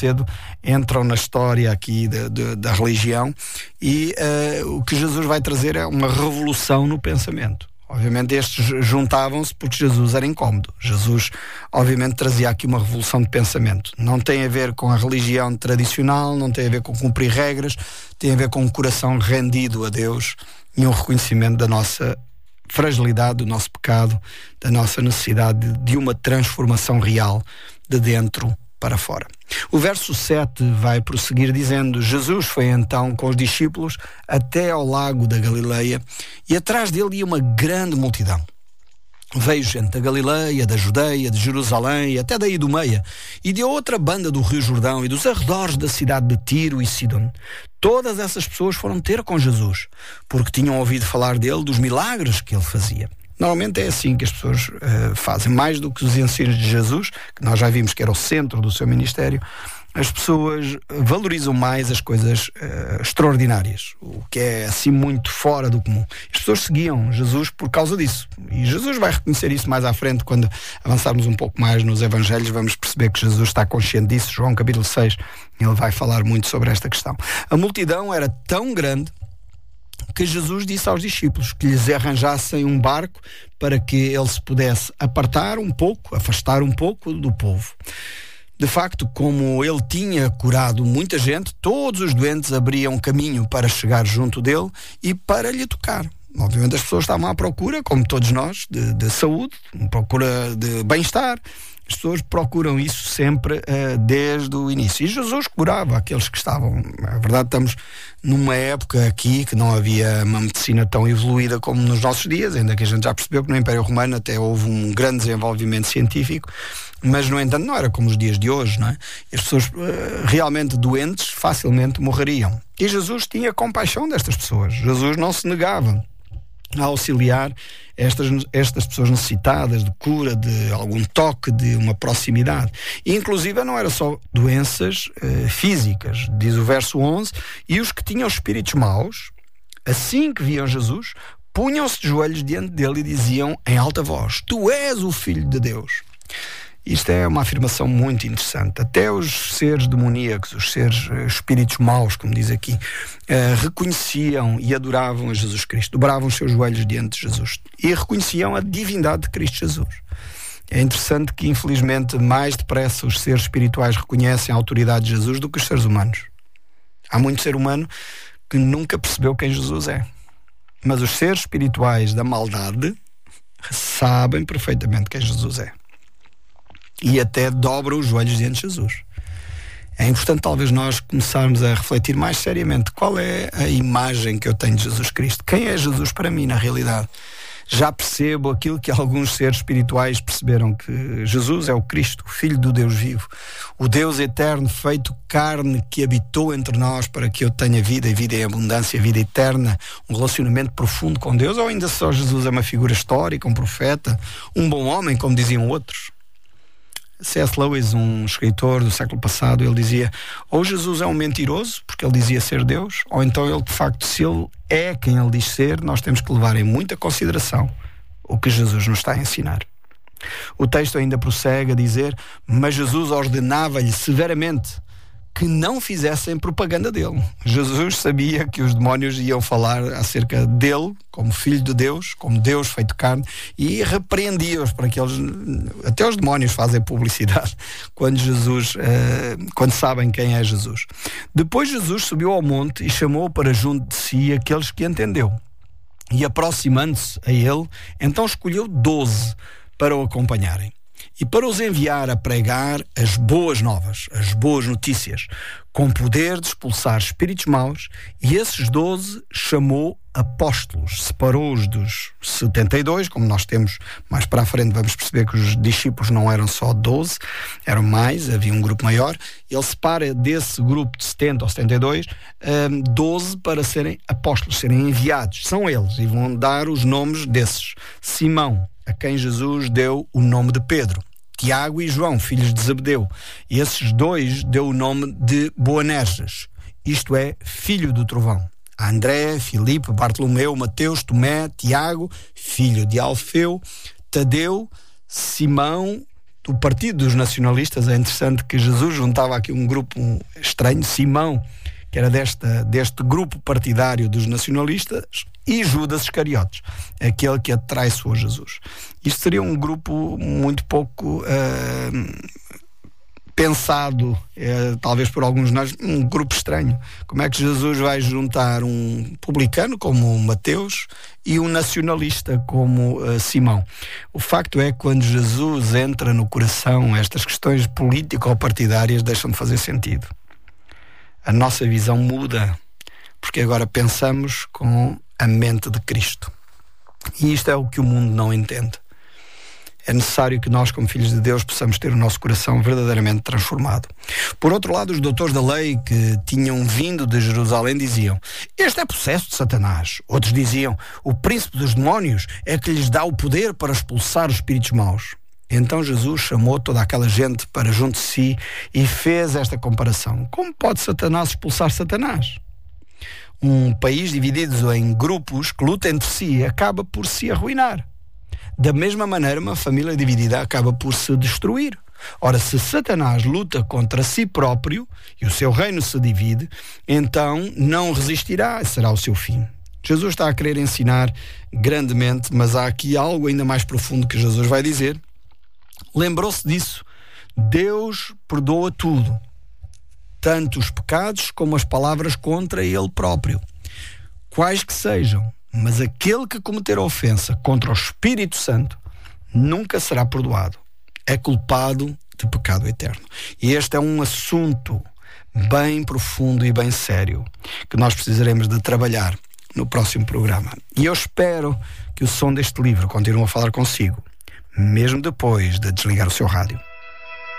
cedo entram na história aqui da religião, e o que Jesus vai trazer é uma revolução no pensamento. Obviamente estes juntavam-se porque Jesus era incómodo. Jesus, obviamente, trazia aqui uma revolução de pensamento. Não tem a ver com a religião tradicional, não tem a ver com cumprir regras, tem a ver com um coração rendido a Deus e um reconhecimento da nossa fragilidade, do nosso pecado, da nossa necessidade de uma transformação real de dentro para fora. O verso 7 vai prosseguir dizendo: Jesus foi então com os discípulos até ao lago da Galileia, e atrás dele ia uma grande multidão. Veio gente da Galileia, da Judeia, de Jerusalém, até da Idumeia, e de outra banda do Rio Jordão e dos arredores da cidade de Tiro e Sidom. Todas essas pessoas foram ter com Jesus, porque tinham ouvido falar dele, dos milagres que ele fazia. Normalmente é assim que as pessoas fazem, mais do que os ensinos de Jesus, que nós já vimos que era o centro do seu ministério. As pessoas valorizam mais as coisas extraordinárias, o que é assim muito fora do comum. As pessoas seguiam Jesus por causa disso, e Jesus vai reconhecer isso mais à frente. Quando avançarmos um pouco mais nos Evangelhos, vamos perceber que Jesus está consciente disso. João capítulo 6, ele vai falar muito sobre esta questão. A multidão era tão grande que Jesus disse aos discípulos que lhes arranjassem um barco para que ele se pudesse apartar um pouco, afastar um pouco do povo. De facto, como ele tinha curado muita gente, todos os doentes abriam caminho para chegar junto dele e para lhe tocar. Obviamente as pessoas estavam à procura, como todos nós, de saúde, procura de bem-estar. As pessoas procuram isso sempre desde o início. E Jesus curava aqueles que estavam. Na verdade, estamos numa época aqui que não havia uma medicina tão evoluída como nos nossos dias, ainda que a gente já percebeu que no Império Romano até houve um grande desenvolvimento científico, mas, no entanto, não era como os dias de hoje, não é? E as pessoas realmente doentes facilmente morreriam. E Jesus tinha compaixão destas pessoas. Jesus não se negava a auxiliar estas pessoas necessitadas de cura, de algum toque, de uma proximidade. E, inclusive, não era só doenças físicas, diz o verso 11, e os que tinham espíritos maus, assim que viam Jesus, punham-se de joelhos diante dele e diziam em alta voz: Tu és o Filho de Deus. Isto é uma afirmação muito interessante. Até os seres demoníacos, os seres espíritos maus, como diz aqui, reconheciam e adoravam a Jesus Cristo, dobravam os seus joelhos diante de Jesus e reconheciam a divindade de Cristo Jesus. É interessante que, infelizmente, mais depressa os seres espirituais reconhecem a autoridade de Jesus do que os seres humanos. Há muito ser humano que nunca percebeu quem Jesus é. Mas os seres espirituais da maldade sabem perfeitamente quem Jesus é. E até dobram os joelhos diante de Jesus. É importante talvez nós começarmos a refletir mais seriamente qual é a imagem que eu tenho de Jesus Cristo. Quem é Jesus para mim na realidade? Já percebo aquilo que alguns seres espirituais perceberam, que Jesus é o Cristo, o Filho do Deus vivo, o Deus eterno feito carne que habitou entre nós para que eu tenha vida e vida em abundância, vida eterna, um relacionamento profundo com Deus. Ou ainda só Jesus é uma figura histórica, um profeta, um bom homem, como diziam outros? C.S. Lewis, um escritor do século passado, ele dizia: ou Jesus é um mentiroso, porque ele dizia ser Deus, ou então ele, de facto, se ele é quem ele diz ser, nós temos que levar em muita consideração o que Jesus nos está a ensinar. O texto ainda prossegue a dizer: mas Jesus ordenava-lhe severamente que não fizessem propaganda dele. Jesus sabia que os demónios iam falar acerca dele, como Filho de Deus, como Deus feito carne, e repreendia-os para que eles, até os demónios fazem publicidade quando sabem quem é Jesus. Depois Jesus subiu ao monte e chamou para junto de si aqueles que entendeu. E aproximando-se a ele, então escolheu 12 para o acompanharem e para os enviar a pregar as boas novas, as boas notícias, com poder de expulsar espíritos maus. E esses 12 chamou apóstolos, separou-os dos 72, como nós temos mais para a frente, vamos perceber que os discípulos não eram só 12, eram mais, havia um grupo maior. Ele separa desse grupo de 70 ou 72, 12 para serem apóstolos, serem enviados. São eles, e vão dar os nomes desses: Simão, a quem Jesus deu o nome de Pedro; Tiago e João, filhos de Zebedeu. E esses dois deu o nome de Boanerges, isto é, filho do trovão; a André, Filipe, Bartolomeu, Mateus, Tomé, Tiago, filho de Alfeu, Tadeu, Simão, do Partido dos Nacionalistas. É interessante que Jesus juntava aqui um grupo estranho, Simão, que era deste grupo partidário dos nacionalistas, e Judas Iscariotes, aquele que atraiçoou Jesus. Isto seria um grupo muito pouco pensado, talvez por alguns de nós, um grupo estranho. Como é que Jesus vai juntar um publicano como Mateus e um nacionalista como Simão? O facto é que quando Jesus entra no coração, estas questões político-partidárias deixam de fazer sentido. A nossa visão muda, porque agora pensamos com a mente de Cristo. E isto é o que o mundo não entende. É necessário que nós, como filhos de Deus, possamos ter o nosso coração verdadeiramente transformado. Por outro lado, os doutores da lei que tinham vindo de Jerusalém diziam: este é possesso de Satanás. Outros diziam: o príncipe dos demónios é que lhes dá o poder para expulsar os espíritos maus. Então Jesus chamou toda aquela gente para junto de si e fez esta comparação. Como pode Satanás expulsar Satanás? Um país dividido em grupos que lutam entre si acaba por se arruinar. Da mesma maneira, uma família dividida acaba por se destruir. Ora, se Satanás luta contra si próprio e o seu reino se divide, então não resistirá, será o seu fim. Jesus está a querer ensinar grandemente, mas há aqui algo ainda mais profundo que Jesus vai dizer. Lembrou-se disso. Deus perdoa tudo, tanto os pecados como as palavras contra Ele próprio, quais que sejam. Mas aquele que cometer ofensa contra o Espírito Santo nunca será perdoado. É culpado de pecado eterno. E este é um assunto bem profundo e bem sério que nós precisaremos de trabalhar no próximo programa. E eu espero que o som deste livro continue a falar consigo, mesmo depois de desligar o seu rádio.